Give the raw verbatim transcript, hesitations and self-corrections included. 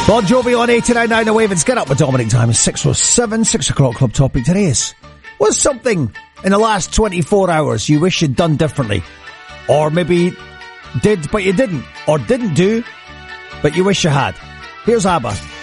Bon Jovi on eighty-nine point nine The Wave. It's Get Up with Dominic. Time is six oh seven, six o'clock club topic today is, what's something in the last twenty-four hours you wish you'd done differently? Or maybe did but you didn't, or didn't do but you wish you had? Here's ABBA.